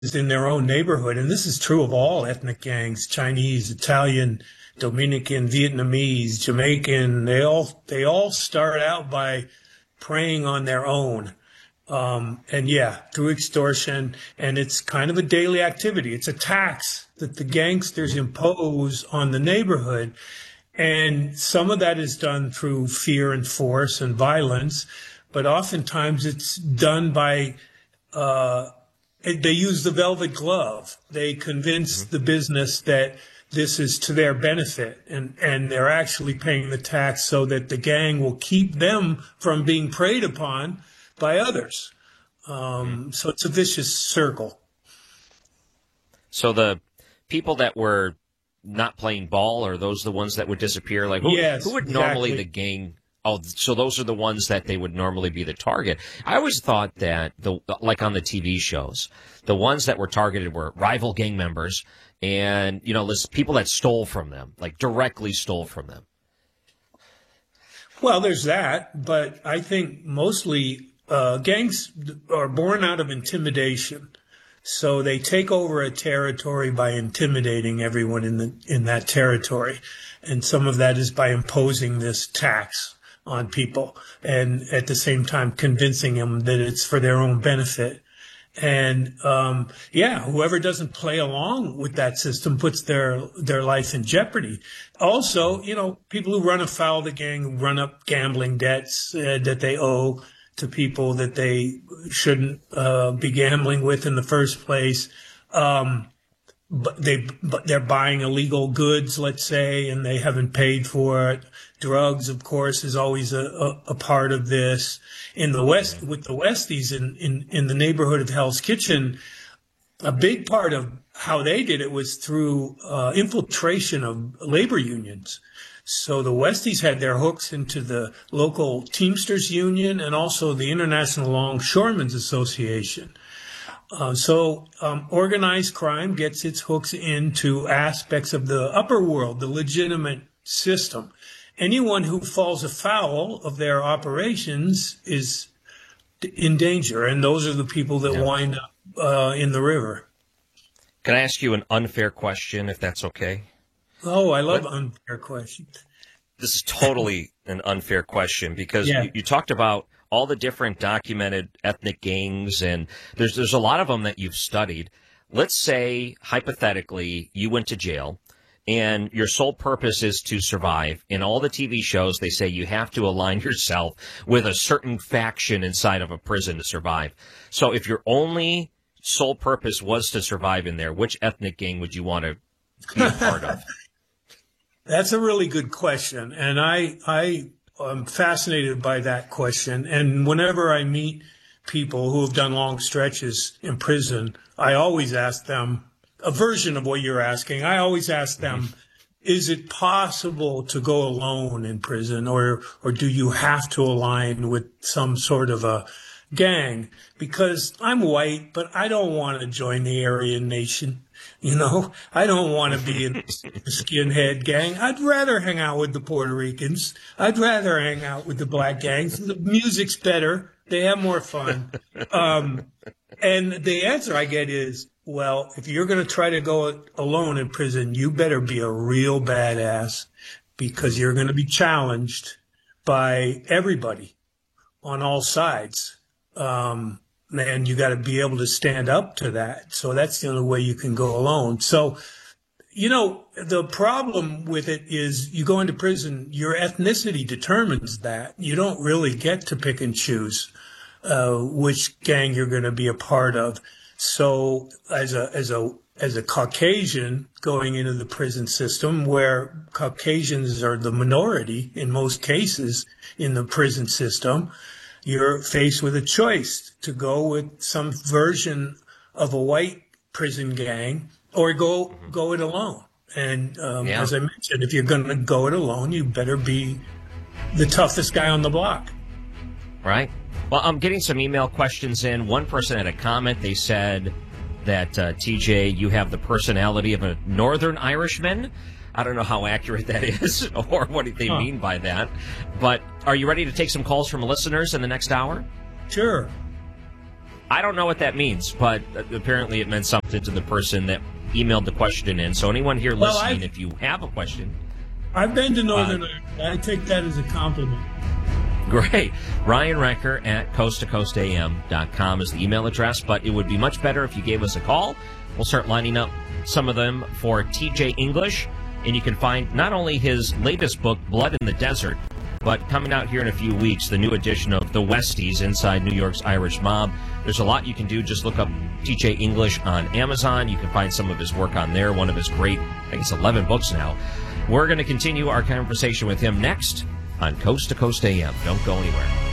in their own neighborhood, and this is true of all ethnic gangs, Chinese, Italian, Dominican, Vietnamese, Jamaican, they all start out by preying on their own. And yeah, through extortion, and it's kind of a daily activity. It's a tax that the gangsters impose on the neighborhood. And some of that is done through fear and force and violence, but oftentimes it's done by, they use the velvet glove. They convince the business that this is to their benefit, and they're actually paying the tax so that the gang will keep them from being preyed upon by others. So it's a vicious circle. So the people that were not playing ball, are those the ones that would disappear? Like who would normally the gang? Oh, so those are the ones that they would normally be the target. I always thought that like on the TV shows, the ones that were targeted were rival gang members and, people that stole from them, like directly stole from them. Well, there's that, but I think mostly gangs are born out of intimidation. So they take over a territory by intimidating everyone in that territory. And some of that is by imposing this tax on people and at the same time convincing them that it's for their own benefit. And whoever doesn't play along with that system puts their life in jeopardy. Also, people who run afoul of the gang, who run up gambling debts that they owe to people that they shouldn't be gambling with in the first place. But they're buying illegal goods, let's say, and they haven't paid for it. Drugs, of course, is always a part of this. In the West, with the Westies in the neighborhood of Hell's Kitchen, a big part of how they did it was through infiltration of labor unions. So the Westies had their hooks into the local Teamsters Union and also the International Longshoremen's Association. So organized crime gets its hooks into aspects of the upper world, the legitimate system. Anyone who falls afoul of their operations is in danger, and those are the people that wind up in the river. Can I ask you an unfair question, if that's okay? Oh, I love unfair questions. This is totally an unfair question because you talked about all the different documented ethnic gangs, and there's a lot of them that you've studied. Let's say, hypothetically, you went to jail, and your sole purpose is to survive. In all the TV shows, they say you have to align yourself with a certain faction inside of a prison to survive. So if your only sole purpose was to survive in there, which ethnic gang would you want to be a part of? That's a really good question, and I'm fascinated by that question. And whenever I meet people who have done long stretches in prison, I always ask them a version of what you're asking. I always ask them, is it possible to go alone in prison, or do you have to align with some sort of a gang? Because I'm white, but I don't want to join the Aryan Nation. I don't want to be in the skinhead gang. I'd rather hang out with the Puerto Ricans. I'd rather hang out with the black gangs. The music's better. They have more fun. And the answer I get is, well, if you're going to try to go alone in prison, you better be a real badass, because you're going to be challenged by everybody on all sides. And you got to be able to stand up to that. So that's the only way you can go alone. So, the problem with it is you go into prison, your ethnicity determines that. You don't really get to pick and choose which gang you're going to be a part of. So as a Caucasian going into the prison system, where Caucasians are the minority in most cases in the prison system, you're faced with a choice to go with some version of a white prison gang or go it alone. And as I mentioned, if you're going to go it alone, you better be the toughest guy on the block. Right. Well, I'm getting some email questions in. One person had a comment. They said that, TJ, you have the personality of a Northern Irishman. I don't know how accurate that is or what they mean by that. But are you ready to take some calls from listeners in the next hour? Sure. I don't know what that means, but apparently it meant something to the person that emailed the question in. So anyone here listening, if you have a question. I've been to Northern Ireland. I take that as a compliment. Great. Ryan Wrecker at coasttocoastam.com is the email address, but it would be much better if you gave us a call. We'll start lining up some of them for TJ English, and you can find not only his latest book, Blood in the Desert, but coming out here in a few weeks, the new edition of The Westies, Inside New York's Irish Mob. There's a lot you can do. Just look up TJ English on Amazon. You can find some of his work on there, one of his great, I think it's 11 books now. We're going to continue our conversation with him next on Coast to Coast AM. Don't go anywhere.